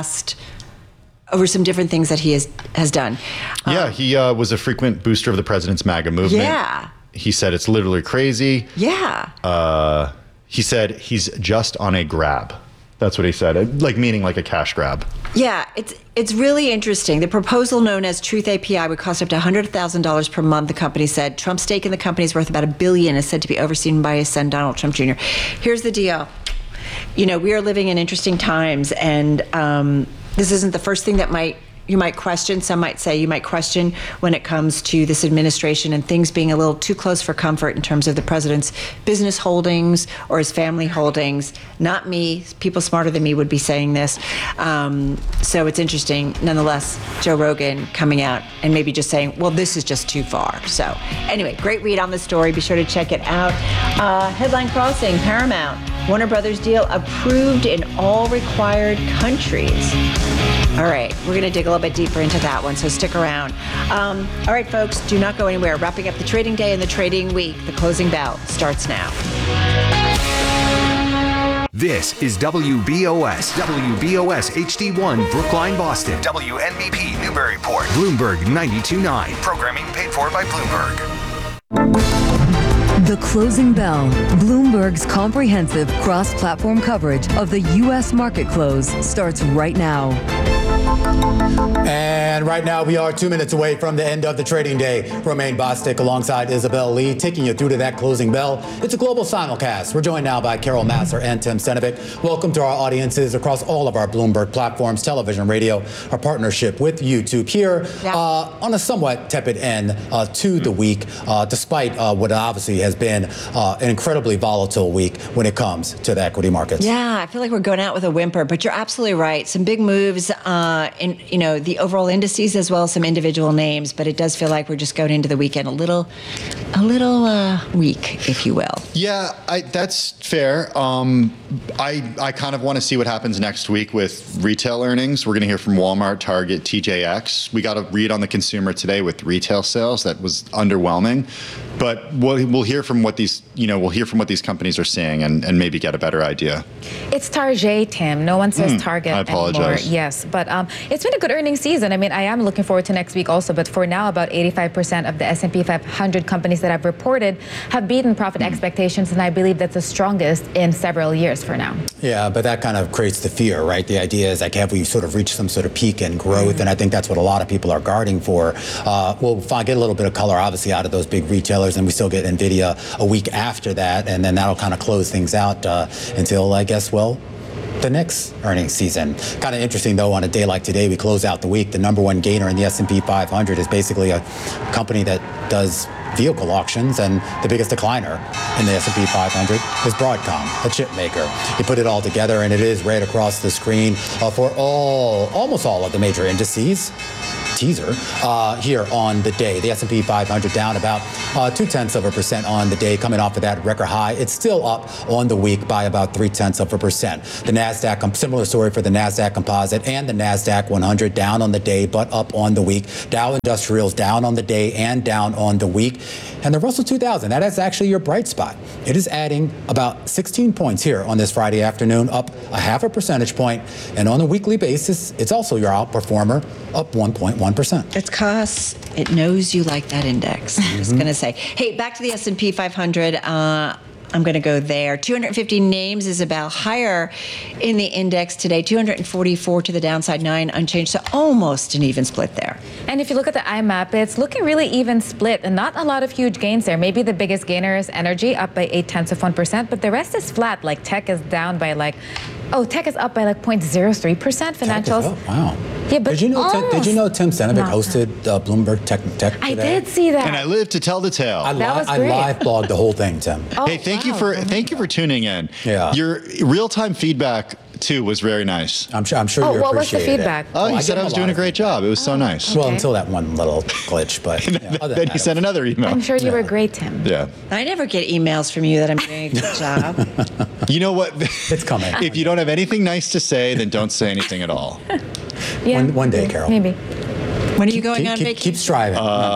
Over some different things that he has done. Yeah, he was a frequent booster of the president's MAGA movement. Yeah. He said it's literally crazy. Yeah. He said he's just on a grab. That's what he said, meaning like a cash grab. Yeah, it's really interesting. The proposal known as Truth API would cost up to $100,000 per month, the company said. Trump's stake in the company is worth about $1 billion, is said to be overseen by his son, Donald Trump Jr. Here's the deal. We are living in interesting times, and this isn't the first thing that you might question. Some might say you might question when it comes to this administration and things being a little too close for comfort in terms of the president's business holdings or his family holdings. Not me. People smarter than me would be saying this. So it's interesting. Nonetheless, Joe Rogan coming out and maybe just saying, well, this is just too far. So anyway, great read on the story. Be sure to check it out. Headline crossing, Paramount. Warner Brothers deal approved in all required countries. All right, we're going to dig a little bit deeper into that one, so stick around. All right, folks, do not go anywhere. Wrapping up the trading day and the trading week. The closing bell starts now. This is WBOS HD1 Brookline, Boston. WNBP Newburyport. Bloomberg 92.9. Programming paid for by Bloomberg. The Closing Bell, Bloomberg's comprehensive cross-platform coverage of the U.S. market close, starts right now. And right now, we are 2 minutes away from the end of the trading day. Romaine Bostick alongside Isabel Lee, taking you through to that closing bell. It's a global simulcast. We're joined now by Carol Massar and Tim Stenovic. Welcome to our audiences across all of our Bloomberg platforms, television, radio, our partnership with YouTube here on a somewhat tepid end to the week, despite what obviously has been an incredibly volatile week when it comes to the equity markets. Yeah, I feel like we're going out with a whimper, but you're absolutely right. Some big moves in the overall indices as well as some individual names, but it does feel like we're just going into the weekend a little weak, if you will. Yeah, that's fair. I kind of want to see what happens next week with retail earnings. We're going to hear from Walmart, Target, TJX. We got a read on the consumer today with retail sales that was underwhelming. But we'll hear from what these companies are seeing and maybe get a better idea. It's Target, Tim. No one says Target I apologize. anymore. Yes, but it's been a good earnings season. I mean, I am looking forward to next week also, but for now, about 85% of the S&P 500 companies that I've reported have beaten profit expectations, and I believe that's the strongest in several years for now. Yeah, but that kind of creates the fear, right? The idea is like, have we sort of reached some sort of peak in growth? And I think that's what a lot of people are guarding for. We'll get a little bit of color, obviously, out of those big retailers, and we still get NVIDIA a week after that, and then that'll kind of close things out until, I guess, the next earnings season. Kind of interesting, though, on a day like today, we close out the week. The number one gainer in the S&P 500 is basically a company that does vehicle auctions, and the biggest decliner in the S&P 500 is Broadcom, a chip maker. You put it all together, and it is right across the screen for almost all of the major indices. Teaser here on the day. The S&P 500 down about 0.2% on the day, coming off of that record high. It's still up on the week by about 0.3%. The NASDAQ, similar story for the NASDAQ Composite and the NASDAQ 100 down on the day, but up on the week. Dow Industrials down on the day and down on the week. And the Russell 2000, that is actually your bright spot. It is adding about 16 points here on this Friday afternoon, up 0.5 percentage point. And on a weekly basis, it's also your outperformer, up 1.1%. It's because it knows you like that index. I'm just going to say. Hey, back to the S&P 500. I'm going to go there. 250 names is about higher in the index today. 244 to the downside, 9 unchanged. So almost an even split there. And if you look at the IMAP, it's looking really even split and not a lot of huge gains there. Maybe the biggest gainer is energy, up by 0.8%, but the rest is flat. Like tech is down by tech is up by 0.03%. Financials. Wow. Yeah, but did you know Tim Senevic hosted Bloomberg Tech today? I did see that. And I live to tell the tale. I live blogged the whole thing, Tim. Hey, thank you for tuning in. Yeah. Your real-time feedback too was very nice. I'm sure you appreciated it. What was the feedback? Oh, you said I was doing a great job. It was so nice. Well, until that one little glitch, but then you sent another email. I'm sure you were great, Tim. Yeah. I never get emails from you that I'm doing a good job. You know what? It's coming. If you don't have anything nice to say, then don't say anything at all. Yeah. One day, Carol. Maybe. When are you going on vacation? Keep striving.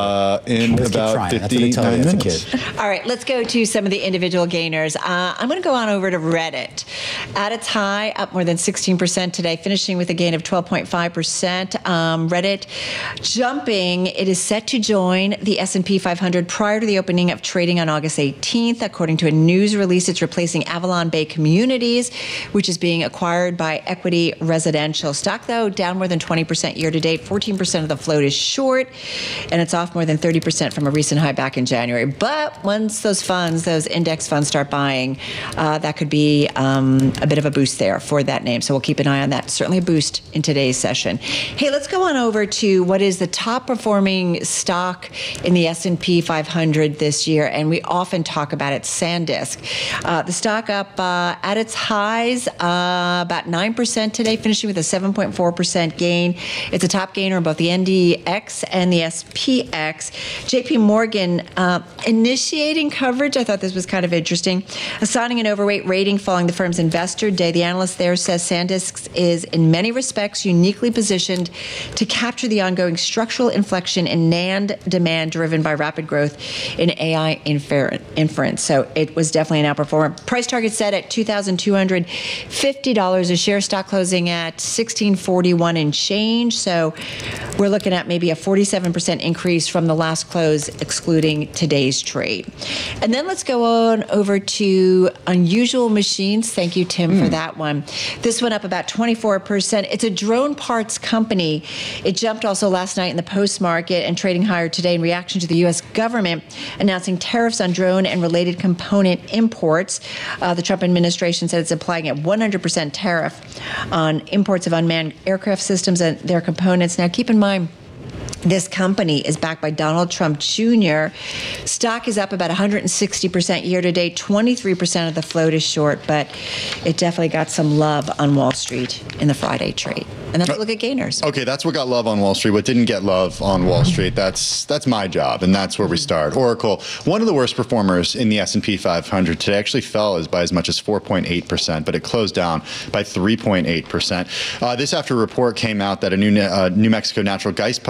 In about 59 minutes. All right, let's go to some of the individual gainers. I'm going to go on over to Reddit. At its high, up more than 16% today, finishing with a gain of 12.5%. Reddit jumping. It is set to join the S&P 500 prior to the opening of trading on August 18th. According to a news release, it's replacing Avalon Bay Communities, which is being acquired by Equity Residential. Stock, though, down more than 20% year to date. 14% of the float is short, and it's off more than 30% from a recent high back in January. But once those index funds start buying, that could be a bit of a boost there for that name. So we'll keep an eye on that. Certainly a boost in today's session. Hey, let's go on over to what is the top performing stock in the S&P 500 this year, and we often talk about it, SanDisk. The stock up at its highs about 9% today, finishing with a 7.4% gain. It's a top gainer in both the NDX and the SPX. JP Morgan initiating coverage. I thought this was kind of interesting. Assigning an overweight rating following the firm's investor day. The analyst there says SanDisk is in many respects uniquely positioned to capture the ongoing structural inflection in NAND demand driven by rapid growth in AI inference. So it was definitely an outperformer. Price target set at $2,250 a share. Stock closing at $1,641 and change. So we're looking at maybe a 47% increase from the last close, excluding today's trade. And then let's go on over to Unusual Machines. Thank you, Tim, for that one. This one up about 24%. It's a drone parts company. It jumped also last night in the post-market and trading higher today in reaction to the U.S. government announcing tariffs on drone and related component imports. The Trump administration said it's applying a 100% tariff on imports of unmanned aircraft systems and their components. Now, keep in mind, this company is backed by Donald Trump Jr. Stock is up about 160% year to date. 23% of the float is short, but it definitely got some love on Wall Street in the Friday trade. And then we look at gainers. Okay, that's what got love on Wall Street. What didn't get love on Wall Street, that's my job, and that's where we start. Oracle, one of the worst performers in the S&P 500 today, actually fell by as much as 4.8%, but it closed down by 3.8%. This after a report came out that a new New Mexico natural gas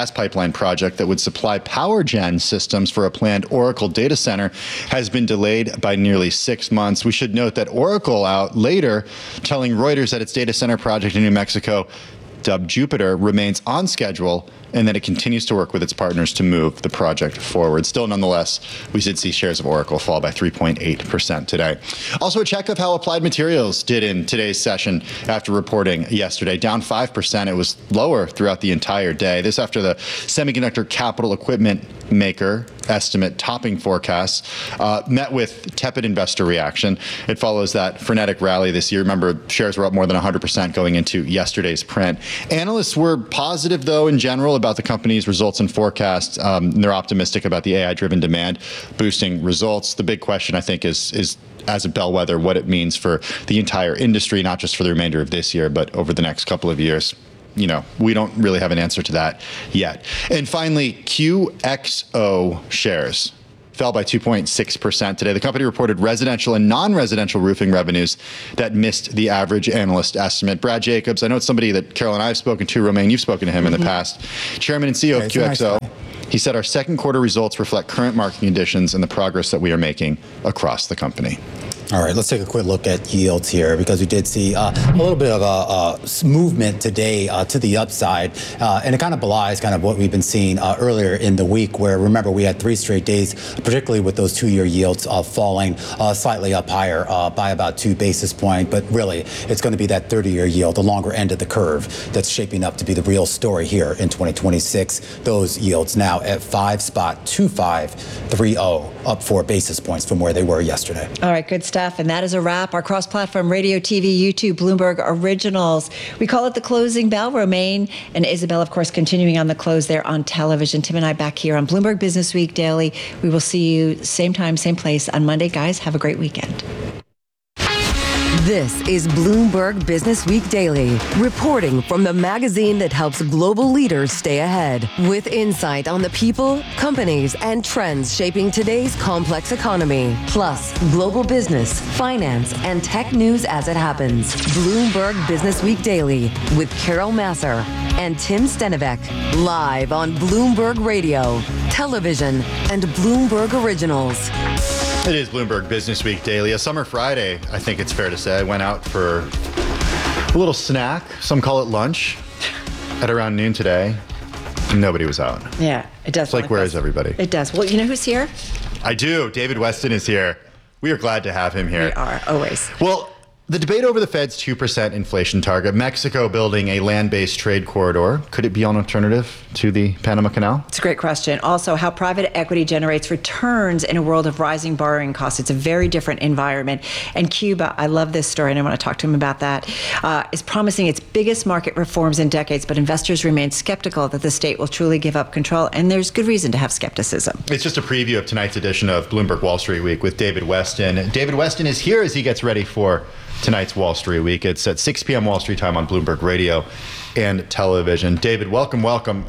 gas pipeline project that would supply power gen systems for a planned Oracle data center has been delayed by nearly 6 months. We should note that Oracle out later telling Reuters that its data center project in New Mexico, dubbed Jupiter, remains on schedule and that it continues to work with its partners to move the project forward. Still, nonetheless, we did see shares of Oracle fall by 3.8% today. Also, a check of how Applied Materials did in today's session after reporting yesterday. Down 5%. It was lower throughout the entire day. This after the semiconductor capital equipment maker estimate topping forecasts met with tepid investor reaction. It follows that frenetic rally this year. Remember, shares were up more than 100% going into yesterday's print. Analysts were positive, though, in general about the company's results and forecasts. They're optimistic about the AI-driven demand boosting results. The big question, I think, is as a bellwether, what it means for the entire industry, not just for the remainder of this year, but over the next couple of years. You know, we don't really have an answer to that yet. And finally, QXO shares fell by 2.6% today. The company reported residential and non-residential roofing revenues that missed the average analyst estimate. Brad Jacobs, I know it's somebody that Carol and I have spoken to. Romaine, you've spoken to him in the past. Chairman and CEO of QXO. He said our second quarter results reflect current market conditions and the progress that we are making across the company. All right, let's take a quick look at yields here because we did see a little bit of a movement today to the upside, and it kind of belies kind of what we've been seeing earlier in the week where, remember, we had 3 straight days, particularly with those 2-year yields falling slightly up higher by about 2 basis points, but really it's going to be that 30-year yield, the longer end of the curve, that's shaping up to be the real story here in 2026. Those yields now at 5.2530, up 4 basis points from where they were yesterday. All right, good stuff. And that is a wrap. Our cross-platform radio, TV, YouTube, Bloomberg Originals. We call it the closing bell. Romaine and Isabel, of course, continuing on the close there on television. Tim and I back here on Bloomberg Business Week Daily. We will see you same time, same place on Monday. Guys, have a great weekend. This is Bloomberg Business Week Daily, reporting from the magazine that helps global leaders stay ahead, with insight on the people, companies, and trends shaping today's complex economy, plus global business, finance, and tech news as it happens. Bloomberg Business Week Daily with Carol Massar and Tim Stenovec, live on Bloomberg Radio, television, and Bloomberg Originals. It is Bloomberg Business Week Daily, a summer Friday, I think it's fair to say. I went out for a little snack, some call it lunch, at around noon today. Nobody was out. Yeah, it does. It's like, where is everybody? It does. Well, you know who's here? I do. David Westin is here. We are glad to have him here. We are, always. Well, the debate over the Fed's 2% inflation target, Mexico building a land-based trade corridor, could it be an alternative to the Panama Canal? It's a great question. Also, how private equity generates returns in a world of rising borrowing costs. It's a very different environment. And Cuba, I love this story, and I want to talk to him about that, is promising its biggest market reforms in decades, but investors remain skeptical that the state will truly give up control, and there's good reason to have skepticism. It's just a preview of tonight's edition of Bloomberg Wall Street Week with David Westin. David Westin is here as he gets ready for tonight's Wall Street Week. It's at 6 p.m. Wall Street time on Bloomberg Radio and television. David, welcome.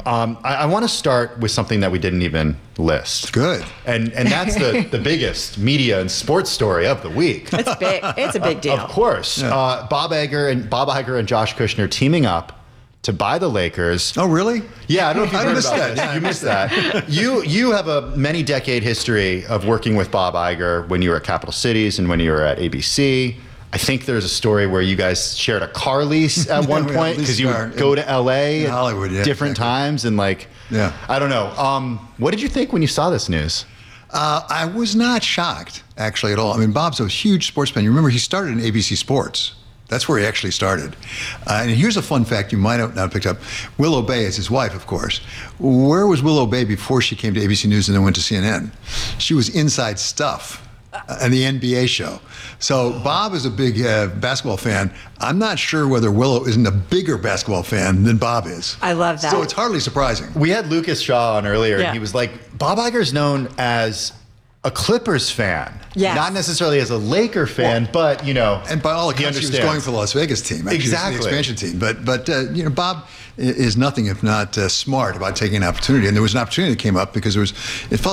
I want to start with something that we didn't even list. Good. And that's the biggest media and sports story of the week. It's big. It's a big deal. Of course. Yeah. Bob Iger and Josh Kushner teaming up to buy the Lakers. Oh, really? Yeah, I don't know if you heard about that. this. Yeah, You missed that. You have a many-decade history of working with Bob Iger when you were at Capital Cities and when you were at ABC. I think there's a story where you guys shared a car lease at one point because you would go to LA in Hollywood, different times and I don't know. What did you think when you saw this news? I was not shocked actually at all. I mean, Bob's a huge sports fan. You remember he started in ABC Sports. That's where he actually started. And here's a fun fact you might not have picked up. Willow Bay is his wife, of course. Where was Willow Bay before she came to ABC News and then went to CNN? She was Inside Stuff and the NBA show. So Bob is a big basketball fan. I'm not sure whether Willow isn't a bigger basketball fan than Bob is. I love that. So it's hardly surprising. We had Lucas Shaw on earlier, Yeah. and he was like, Bob Iger's known as a Clippers fan. Yes. Not necessarily as a Laker fan, but, And by all accounts, he was going for the Las Vegas team. Actually, Exactly. The expansion team. But Bob is nothing if not smart about taking an opportunity. And there was an opportunity that came up because it felt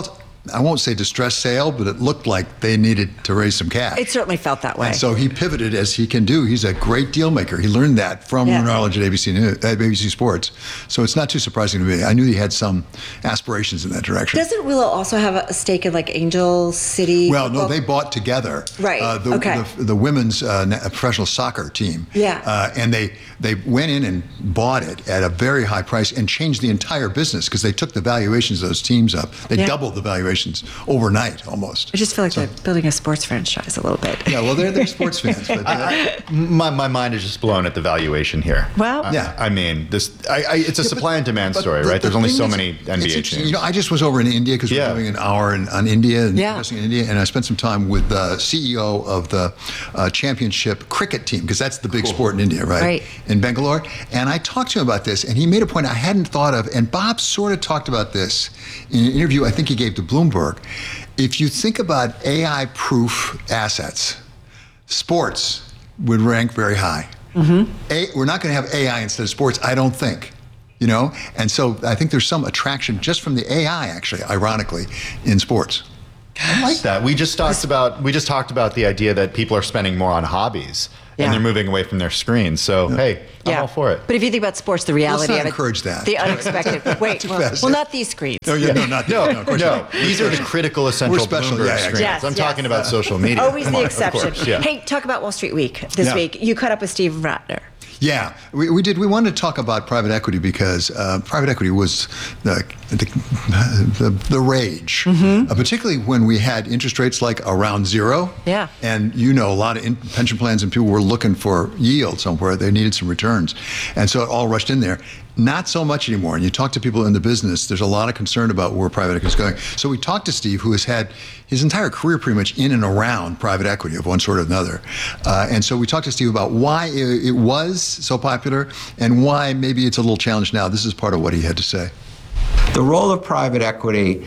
I won't say distressed sale, but it looked like they needed to raise some cash. It certainly felt that way. And so he pivoted as he can do. He's a great deal maker. He learned that from knowledge at ABC Sports. So it's not too surprising to me. I knew he had some aspirations in that direction. Doesn't Willow also have a stake in like Angel City? Well, no, they bought together. Right. The women's professional soccer team. Yeah. And they went in and bought it at a very high price and changed the entire business because they took the valuations of those teams up. They doubled the valuations overnight almost. I just feel like they're building a sports franchise a little bit. Yeah, well, they're sports fans. But my mind is just blown at the valuation here. Well, I mean, it's a supply and demand story, right? There's only so many NBA teams. I just was over in India because we're doing an hour on India and investing in India, and I spent some time with the CEO of the championship cricket team because that's the big sport in India, right? In Bangalore. And I talked to him about this, and he made a point I hadn't thought of, and Bob sort of talked about this in an interview I think he gave to Bloomberg. If you think about AI-proof assets, sports would rank very high. We're not going to have AI instead of sports, I don't think. And so I think there's some attraction just from the AI, actually, ironically, in sports. I like that. We just talked about the idea that people are spending more on hobbies. And they're moving away from their screens. So, hey, I'm all for it. But if you think about sports, the reality of it. Let's not encourage that. The unexpected. Well, not these screens. No, not these. No. These are the critical, essential Bloomberg screens. Yes, I'm talking about social media. Always the exception. Hey, talk about Wall Street Week this week. You caught up with Steve Ratner. Yeah, we did. We wanted to talk about private equity because private equity was the rage, particularly when we had interest rates like around zero. Yeah. And a lot of pension plans and people were looking for yield somewhere. They needed some returns. And so it all rushed in there. Not so much anymore. And you talk to people in the business, there's a lot of concern about where private equity is going. So we talked to Steve, who has had his entire career pretty much in and around private equity of one sort or another. And so we talked to Steve about why it was so popular and why maybe it's a little challenged now. This is part of what he had to say. The role of private equity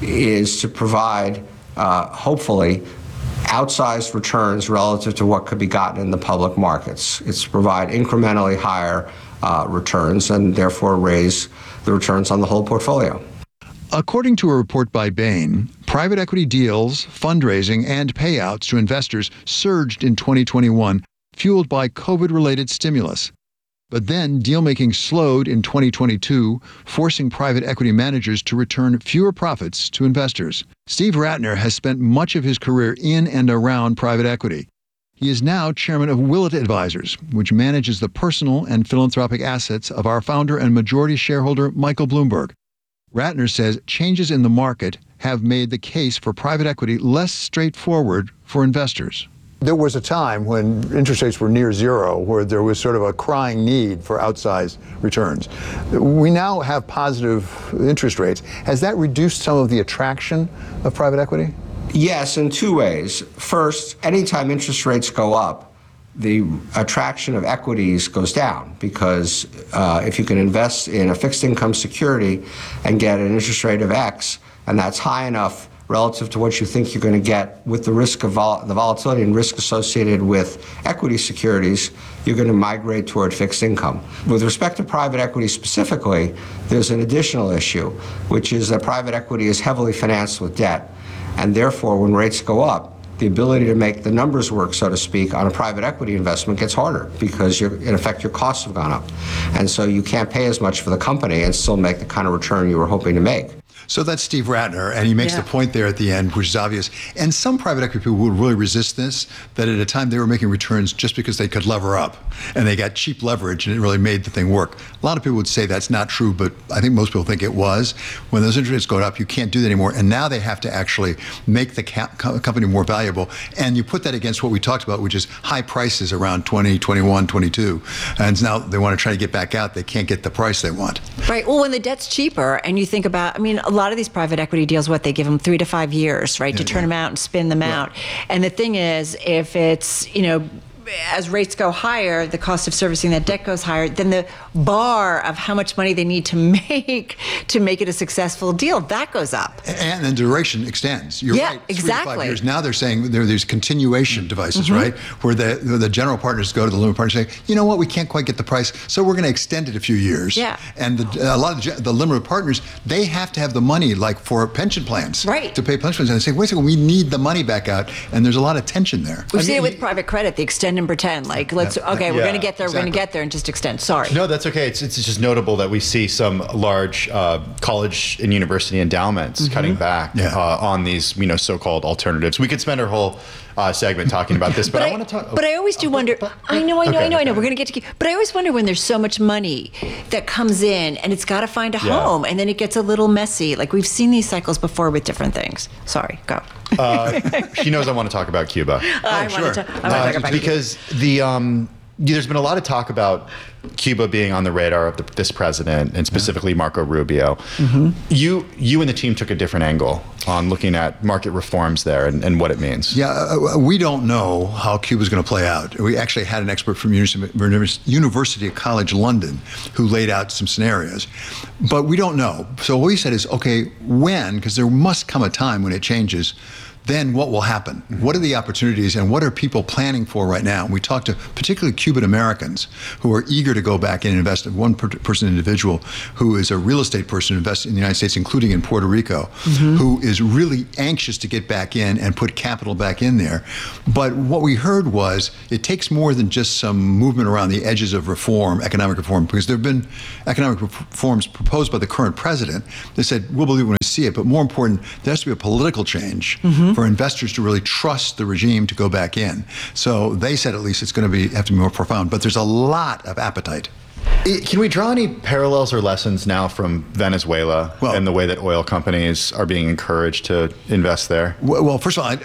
is to provide, hopefully, outsized returns relative to what could be gotten in the public markets. It's to provide incrementally higher returns and therefore raise the returns on the whole portfolio. According to a report by Bain, private equity deals, fundraising, and payouts to investors surged in 2021, fueled by COVID-related stimulus. But then deal-making slowed in 2022, forcing private equity managers to return fewer profits to investors. Steve Ratner has spent much of his career in and around private equity. He is now chairman of Willett Advisors, which manages the personal and philanthropic assets of our founder and majority shareholder, Michael Bloomberg. Ratner says changes in the market have made the case for private equity less straightforward for investors. There was a time when interest rates were near zero where there was sort of a crying need for outsized returns. We now have positive interest rates. Has that reduced some of the attraction of private equity? Yes, in two ways. First, anytime interest rates go up, the attraction of equities goes down because if you can invest in a fixed income security and get an interest rate of X, and that's high enough relative to what you think you're going to get with the risk of the volatility and risk associated with equity securities, you're going to migrate toward fixed income. With respect to private equity specifically, there's an additional issue, which is that private equity is heavily financed with debt. And therefore, when rates go up, the ability to make the numbers work, so to speak, on a private equity investment gets harder because, in effect, your costs have gone up. And so you can't pay as much for the company and still make the kind of return you were hoping to make. So that's Steve Ratner, and he makes the point there at the end, which is obvious. And some private equity people would really resist this, that at a time they were making returns just because they could lever up, and they got cheap leverage, and it really made the thing work. A lot of people would say that's not true, but I think most people think it was. When those interest rates go up, you can't do that anymore, and now they have to actually make the company more valuable. And you put that against what we talked about, which is high prices around 20, 21, 22. And now they want to try to get back out. They can't get the price they want. Right. Well, when the debt's cheaper, and you think about, a lot of these private equity deals, they give them 3 to 5 years, right, to turn them out and spin them out. And the thing is, if it's, as rates go higher, the cost of servicing that debt goes higher, then the bar of how much money they need to make it a successful deal, that goes up. And the duration extends. You're right. 3 to 5 exactly. years. Now they're saying there are these continuation devices, right? Where the general partners go to the limited partners and say, you know what, we can't quite get the price, so we're going to extend it a few years. Yeah. And a lot of the limited partners, they have to have the money, like for pension plans, to pay pension plans. And they say, wait a second, we need the money back out. And there's a lot of tension there. We've seen it with private credit, the extend and pretend. Like, we're going to get there, we're going to get there, and just extend. Sorry. No, that's okay. It's just notable that we see some large college and university endowments cutting back on these, so-called alternatives. We could spend our whole segment talking about this, but I want to talk. But I always do wonder. I know. We're going to get to. But I always wonder when there's so much money that comes in and it's got to find a home, and then it gets a little messy. Like we've seen these cycles before with different things. Sorry, go. She knows I want to talk about Cuba. I want to talk about because there's been a lot of talk about Cuba being on the radar of this president, and specifically Marco Rubio. You and the team took a different angle on looking at market reforms there and what it means. Yeah, we don't know how Cuba's going to play out. We actually had an expert from University College London who laid out some scenarios, but we don't know. So what we said is, okay, when, because there must come a time when it changes, then what will happen? What are the opportunities and what are people planning for right now? And we talked to particularly Cuban Americans who are eager to go back in and invest. One person individual who is a real estate person who invests in the United States, including in Puerto Rico, who is really anxious to get back in and put capital back in there. But what we heard was it takes more than just some movement around the edges of reform, economic reform, because there have been economic reforms proposed by the current president. They said, we'll believe when we see it, but more important, there has to be a political change for investors to really trust the regime to go back in. So they said at least it's going to have to be more profound, but there's a lot of appetite. Can we draw any parallels or lessons now from Venezuela and the way that oil companies are being encouraged to invest there? Well, first of all,